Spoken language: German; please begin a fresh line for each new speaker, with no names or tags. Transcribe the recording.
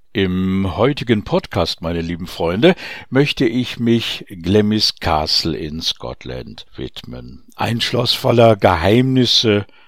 Im heutigen Podcast, meine lieben Freunde, möchte ich mich Glamis Castle in Scotland widmen. Ein Schloss voller Geheimnisse